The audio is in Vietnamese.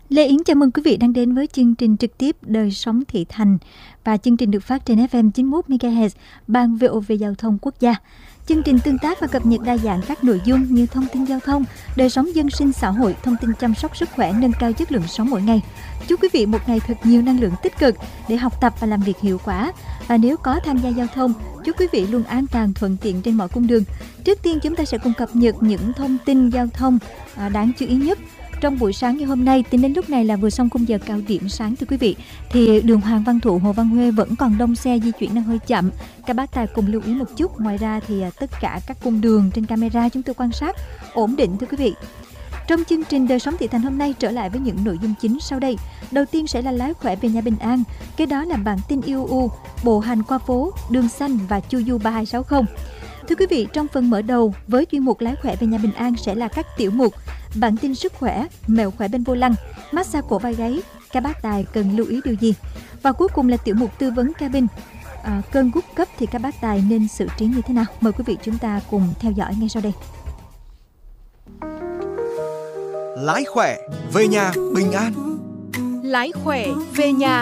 Lê Yến chào mừng quý vị đang đến với chương trình trực tiếp Đời sống thị thành, và chương trình được phát trên FM 91 MHz, Ban VOV Giao thông Quốc gia. Chương trình tương tác và cập nhật đa dạng các nội dung như thông tin giao thông, đời sống dân sinh xã hội, thông tin chăm sóc sức khỏe, nâng cao chất lượng sống mỗi ngày. Chúc quý vị một ngày thật nhiều năng lượng tích cực để học tập và làm việc hiệu quả. Và nếu có tham gia giao thông, chúc quý vị luôn an toàn thuận tiện trên mọi cung đường. Trước tiên chúng ta sẽ cùng cập nhật những thông tin giao thông đáng chú ý nhất trong buổi sáng như hôm nay. Tính đến lúc này là vừa xong khung giờ cao điểm sáng, thưa quý vị, thì đường Hoàng Văn Thụ, Hồ Văn Huê vẫn còn đông xe, di chuyển đang hơi chậm. Các bác tài cùng lưu ý một chút. Ngoài ra thì tất cả các cung đường trên camera chúng tôi quan sát ổn định, thưa quý vị. Trong chương trình Đời sống thị thành hôm nay, trở lại với những nội dung chính sau đây. Đầu tiên sẽ là lái khỏe về nhà bình an, kế đó là bản tin IUU, bộ hành qua phố, đường xanh và chu du 3260. Thưa quý vị, trong phần mở đầu với chuyên mục lái khỏe về nhà bình an sẽ là các tiểu mục bản tin sức khỏe, mẹo khỏe bên vô lăng, massage cổ vai gáy, các bác tài cần lưu ý điều gì, và cuối cùng là tiểu mục tư vấn cabin, cơn gút cấp thì các bác tài nên xử trí như thế nào. Mời quý vị chúng ta cùng theo dõi ngay sau đây. Lái khỏe về nhà bình an. Lái khỏe về nhà